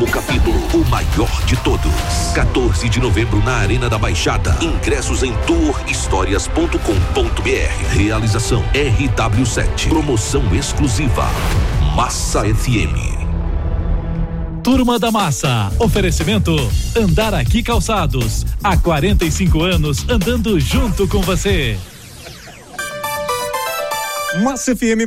7º capítulo, o maior de todos. 14 de novembro na Arena da Baixada. Ingressos em tourhistorias.com.br. Realização RW7. Promoção exclusiva Massa FM. Turma da Massa. Oferecimento Andar Aqui Calçados. Há 45 anos andando junto com você. Massa FM